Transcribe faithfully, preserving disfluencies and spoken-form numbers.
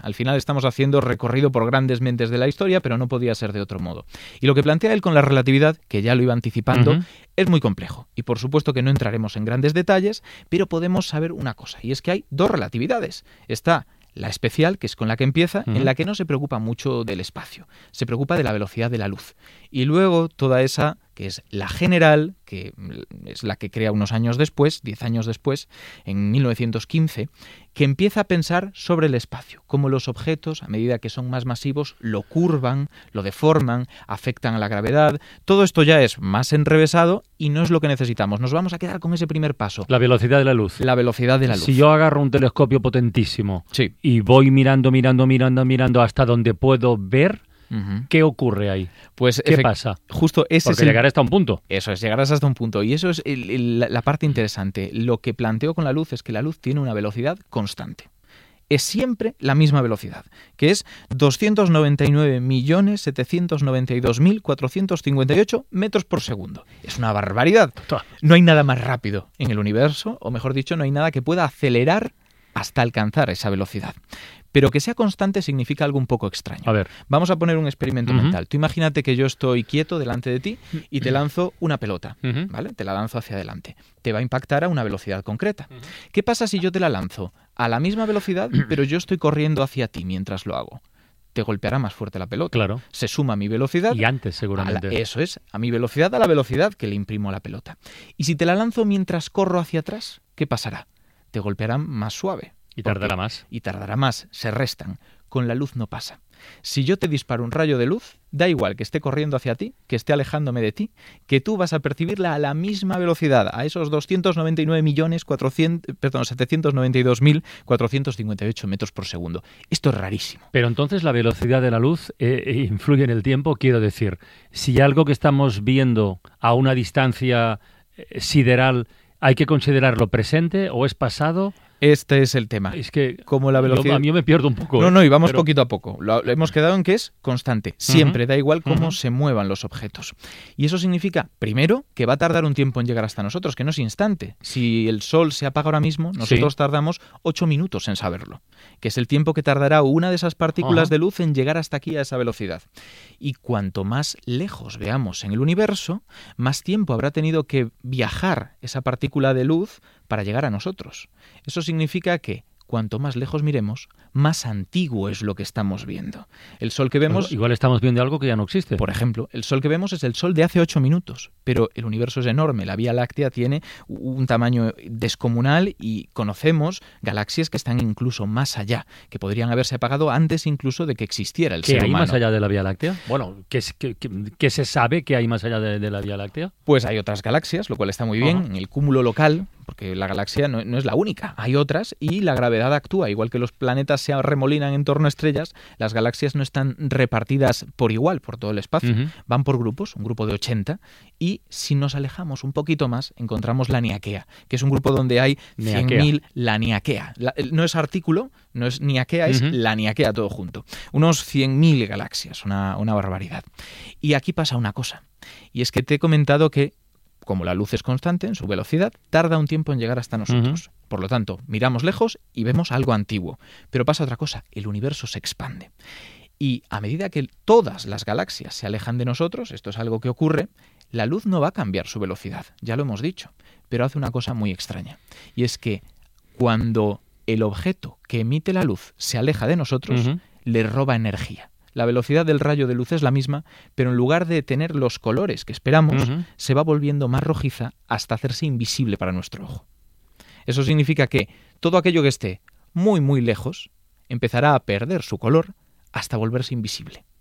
Al final estamos haciendo recorrido por grandes mentes de la historia, pero no podía ser de otro modo. Y lo que plantea él con la relatividad, que ya lo iba anticipando, uh-huh. es muy complejo. Y por supuesto que no entraremos en grandes detalles, pero podemos saber una cosa, y es que hay dos relatividades. Está la especial, que es con la que empieza, uh-huh. en la que no se preocupa mucho del espacio, se preocupa de la velocidad de la luz. Y luego toda esa, que es la general, que es la que crea unos años después, diez años después, en mil novecientos quince, que empieza a pensar sobre el espacio, cómo los objetos, a medida que son más masivos, lo curvan, lo deforman, afectan a la gravedad. Todo esto ya es más enrevesado y no es lo que necesitamos. Nos vamos a quedar con ese primer paso. La velocidad de la luz. La velocidad de la luz. Si yo agarro un telescopio potentísimo sí. y voy mirando, mirando, mirando, mirando hasta donde puedo ver, uh-huh. ¿qué ocurre ahí? Pues ¿Qué efect- pasa? Justo ese Porque es el... llegar hasta un punto. Eso es, llegarás hasta un punto. Y eso es el, el, la parte interesante. Lo que planteo con la luz es que la luz tiene una velocidad constante. Es siempre la misma velocidad, que es doscientos noventa y nueve millones setecientos noventa y dos mil cuatrocientos cincuenta y ocho metros por segundo. Es una barbaridad. No hay nada más rápido en el universo, o mejor dicho, no hay nada que pueda acelerar hasta alcanzar esa velocidad. Pero que sea constante significa algo un poco extraño. A ver. Vamos a poner un experimento uh-huh. mental. Tú imagínate que yo estoy quieto delante de ti y te lanzo una pelota, uh-huh. ¿vale? Te la lanzo hacia adelante. Te va a impactar a una velocidad concreta. Uh-huh. ¿Qué pasa si yo te la lanzo a la misma velocidad, pero yo estoy corriendo hacia ti mientras lo hago? Te golpeará más fuerte la pelota. Claro. Se suma a mi velocidad. Y antes, seguramente. A la, eso es, a mi velocidad, a la velocidad que le imprimo a la pelota. Y si te la lanzo mientras corro hacia atrás, ¿qué pasará? Te golpeará más suave. Y tardará más. Y tardará más, se restan. Con la luz no pasa. Si yo te disparo un rayo de luz, da igual que esté corriendo hacia ti, que esté alejándome de ti, que tú vas a percibirla a la misma velocidad, a esos doscientos noventa y nueve millones setecientos noventa y dos mil cuatrocientos cincuenta y ocho metros por segundo. Esto es rarísimo. Pero entonces la velocidad de la luz eh, influye en el tiempo, quiero decir, si algo que estamos viendo a una distancia eh, sideral, ¿hay que considerarlo presente o es pasado? Este es el tema. Es que como la velocidad... yo, a mí me pierdo un poco. No, ¿eh? no, y vamos Pero... poquito a poco. Lo, lo hemos quedado en que es constante. Siempre, uh-huh. da igual cómo uh-huh. se muevan los objetos. Y eso significa, primero, que va a tardar un tiempo en llegar hasta nosotros, que no es instante. Si el sol se apaga ahora mismo, nosotros sí. tardamos ocho minutos en saberlo, que es el tiempo que tardará una de esas partículas uh-huh. de luz en llegar hasta aquí a esa velocidad. Y cuanto más lejos veamos en el universo, más tiempo habrá tenido que viajar esa partícula de luz para llegar a nosotros. Eso significa que cuanto más lejos miremos, más antiguo es lo que estamos viendo. El sol que vemos... Igual estamos viendo algo que ya no existe. Por ejemplo, el sol que vemos es el sol de hace ocho minutos, pero el universo es enorme. La Vía Láctea tiene un tamaño descomunal y conocemos galaxias que están incluso más allá, que podrían haberse apagado antes incluso de que existiera el ser humano. ¿Qué hay más allá de la Vía Láctea? Bueno, ¿qué, qué, qué, qué se sabe que hay más allá de, de la Vía Láctea? Pues hay otras galaxias, lo cual está muy bien. Uh-huh. En el cúmulo local, porque la galaxia no, no es la única, hay otras y la gravedad actúa. Igual que los planetas se remolinan en torno a estrellas, las galaxias no están repartidas por igual por todo el espacio. Uh-huh. Van por grupos, un grupo de ochenta, y si nos alejamos un poquito más, encontramos la Niaquea, que es un grupo donde hay cien mil, la Niaquea. La, no es artículo, no es Niaquea, es uh-huh. la Niaquea todo junto. Unos cien mil galaxias, una, una barbaridad. Y aquí pasa una cosa, y es que te he comentado que como la luz es constante en su velocidad, tarda un tiempo en llegar hasta nosotros. Uh-huh. Por lo tanto, miramos lejos y vemos algo antiguo. Pero pasa otra cosa, el universo se expande. Y a medida que todas las galaxias se alejan de nosotros, esto es algo que ocurre, la luz no va a cambiar su velocidad, ya lo hemos dicho, pero hace una cosa muy extraña. Y es que cuando el objeto que emite la luz se aleja de nosotros, uh-huh. le roba energía. La velocidad del rayo de luz es la misma, pero en lugar de tener los colores que esperamos, uh-huh. se va volviendo más rojiza hasta hacerse invisible para nuestro ojo. Eso significa que todo aquello que esté muy, muy lejos empezará a perder su color hasta volverse invisible.